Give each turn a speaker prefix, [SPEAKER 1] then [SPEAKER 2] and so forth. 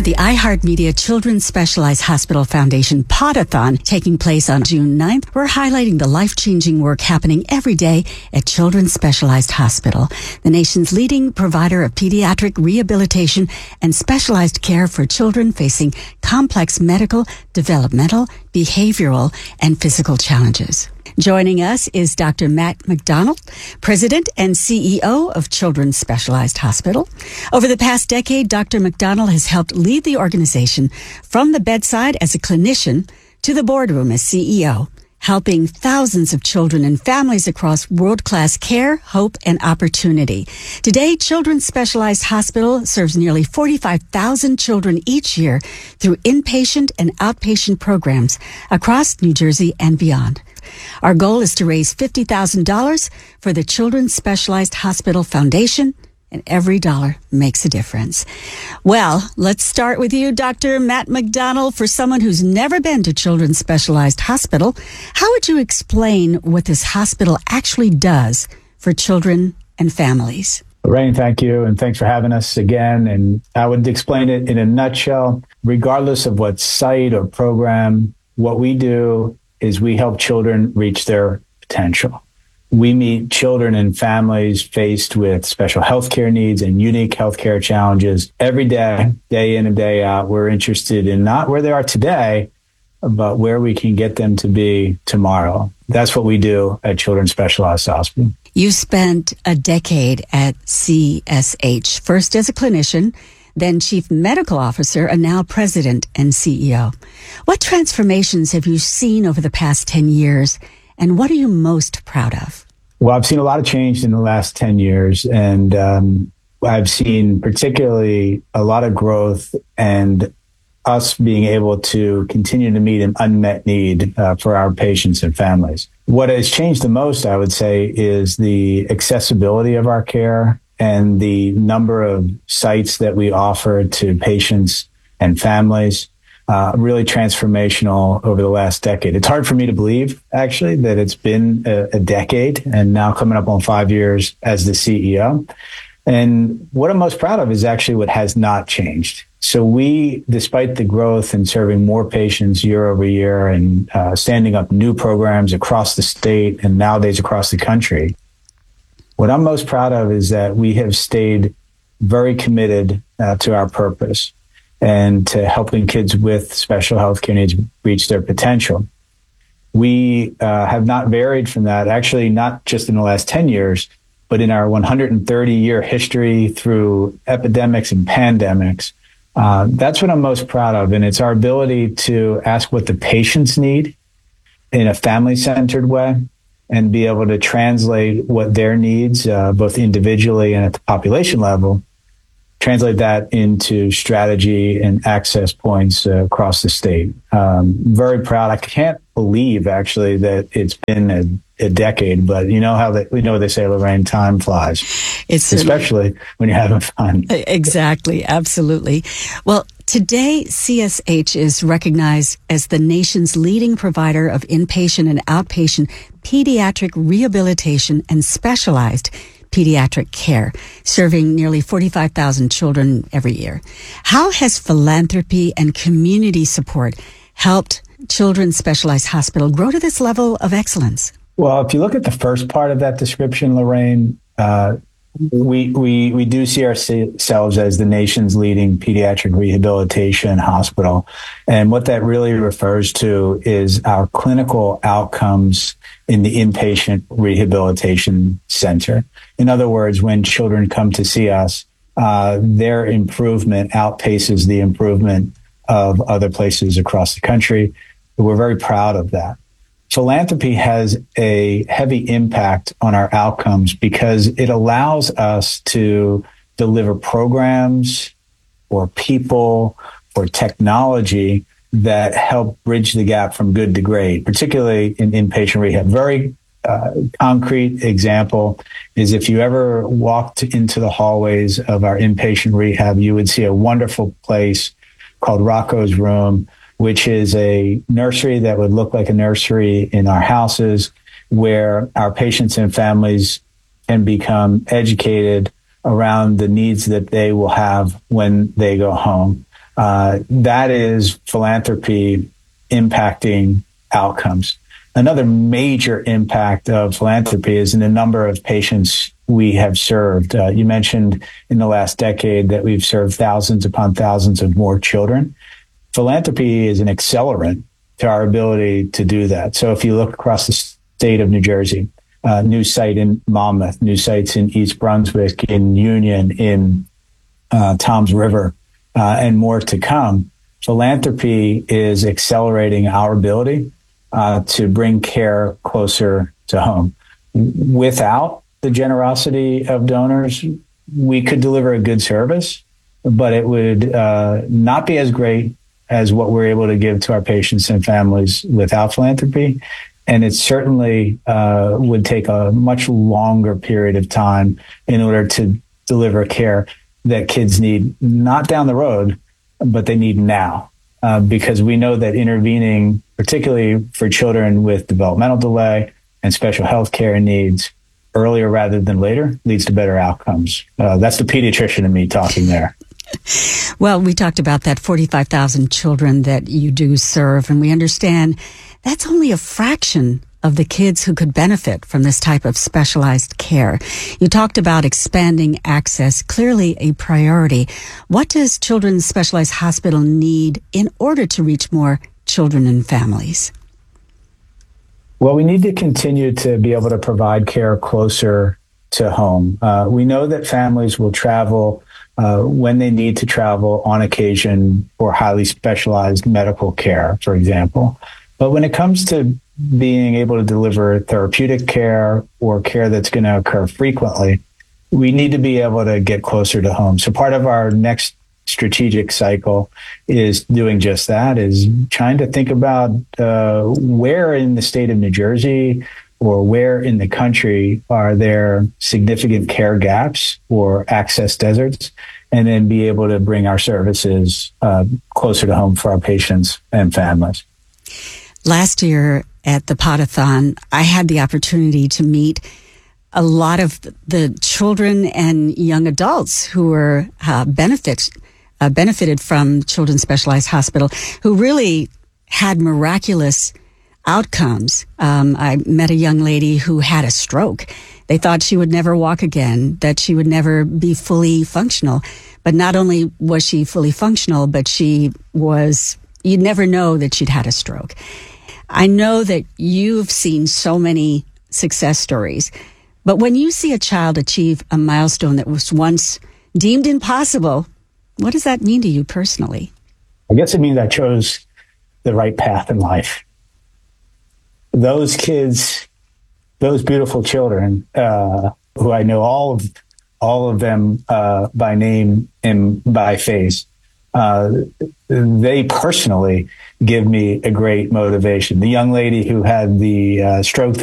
[SPEAKER 1] of the iHeartMedia Children's Specialized Hospital Foundation Podathon taking place on June 9th, we're highlighting the life-changing work happening every day at Children's Specialized Hospital, the nation's leading provider of pediatric rehabilitation and specialized care for children facing complex medical, developmental, behavioral, and physical challenges. Joining us is Dr. Matt McDonald, President and CEO of Children's Specialized Hospital. Over the past decade, Dr. McDonald has helped lead the organization from the bedside as a clinician to the boardroom as CEO, helping thousands of children and families across world-class care, hope, and opportunity. Today, Children's Specialized Hospital serves nearly 45,000 children each year through inpatient and outpatient programs across New Jersey and beyond. Our goal is to raise $50,000 for the Children's Specialized Hospital Foundation, and every dollar makes a difference. Well, let's start with you, Dr. Matt McDonald. For someone who's never been to Children's Specialized Hospital, how would you explain what this hospital actually does for children and families?
[SPEAKER 2] Lorraine, thank you, and thanks for having us again. And I would explain it in a nutshell. Regardless of what site or program, what we do is we help children reach their potential. We meet children and families faced with special healthcare needs and unique healthcare challenges every day, day in and day out. We're interested in not where they are today, but where we can get them to be tomorrow. That's what we do at Children's Specialized Hospital.
[SPEAKER 1] You spent a decade at CSH, first as a clinician, then Chief Medical Officer, and now President and CEO. What transformations have you seen over the past 10 years, and what are you most proud of?
[SPEAKER 2] Well, I've seen a lot of change in the last 10 years, and I've seen particularly a lot of growth and us being able to continue to meet an unmet need for our patients and families. What has changed the most, I would say, is the accessibility of our care and the number of sites that we offer to patients and families. Really transformational over the last decade. It's hard for me to believe, actually, that it's been a decade and now coming up on 5 years as the CEO. And what I'm most proud of is actually what has not changed. So we, despite the growth and serving more patients year over year and standing up new programs across the state and nowadays across the country, what I'm most proud of is that we have stayed very committed to our purpose and to helping kids with special healthcare needs reach their potential. We have not varied from that, actually, not just in the last 10 years, but in our 130-year history through epidemics and pandemics. That's what I'm most proud of. And it's our ability to ask what the patients need in a family-centered way and be able to translate what their needs, both individually and at the population level, translate that into strategy and access points across the state. Very proud. I can't believe, actually, that it's been a decade, but you know how we know what they say, Lorraine, time flies. Especially when you're having fun.
[SPEAKER 1] Exactly. Absolutely. Well, today, CSH is recognized as the nation's leading provider of inpatient and outpatient pediatric rehabilitation and specialized pediatric care, serving nearly 45,000 children every year. How has philanthropy and community support helped Children's Specialized Hospital grow to this level of excellence?
[SPEAKER 2] Well, if you look at the first part of that description, Lorraine, we do see ourselves as the nation's leading pediatric rehabilitation hospital. And what that really refers to is our clinical outcomes in the inpatient rehabilitation center. In other words, when children come to see us, their improvement outpaces the improvement of other places across the country. We're very proud of that. Philanthropy has a heavy impact on our outcomes because it allows us to deliver programs or people or technology that help bridge the gap from good to great, particularly in inpatient rehab. Very concrete example is if you ever walked into the hallways of our inpatient rehab, you would see a wonderful place called Rocco's Room, which is a nursery that would look like a nursery in our houses, where our patients and families can become educated around the needs that they will have when they go home. That is philanthropy impacting outcomes. Another major impact of philanthropy is in the number of patients we have served. You mentioned in the last decade that we've served thousands upon thousands of more children. Philanthropy is an accelerant to our ability to do that. So if you look across the state of New Jersey, new site in Monmouth, new sites in East Brunswick, in Union, in Toms River, and more to come, philanthropy is accelerating our ability to bring care closer to home. Without the generosity of donors, we could deliver a good service, but it would not be as great as what we're able to give to our patients and families without philanthropy. And it certainly would take a much longer period of time in order to deliver care that kids need, not down the road, but they need now. Because we know that intervening, particularly for children with developmental delay and special health care needs, earlier rather than later, leads to better outcomes. That's the pediatrician in me talking there.
[SPEAKER 1] Well, we talked about that 45,000 children that you do serve, and we understand that's only a fraction of the kids who could benefit from this type of specialized care. You talked about expanding access, clearly a priority. What does Children's Specialized Hospital need in order to reach more children and families?
[SPEAKER 2] Well, we need to continue to be able to provide care closer to home. We know that families will travel when they need to travel on occasion for highly specialized medical care, for example. But when it comes to being able to deliver therapeutic care or care that's going to occur frequently, we need to be able to get closer to home. So part of our next strategic cycle is doing just that, is trying to think about where in the state of New Jersey or where in the country are there significant care gaps or access deserts, and then be able to bring our services closer to home for our patients and families.
[SPEAKER 1] Last year at the Podathon, I had the opportunity to meet a lot of the children and young adults who were benefited from Children's Specialized Hospital, who really had miraculous outcomes. I met a young lady who had a stroke. They thought she would never walk again, that she would never be fully functional. But not only was she fully functional, but you'd never know that she'd had a stroke. I know that you've seen so many success stories, but when you see a child achieve a milestone that was once deemed impossible, what does that mean to you personally?
[SPEAKER 2] I guess it means I chose the right path in life. Those kids, those beautiful children, who I know all of them by name and by face, they personally give me a great motivation. The young lady who had the stroke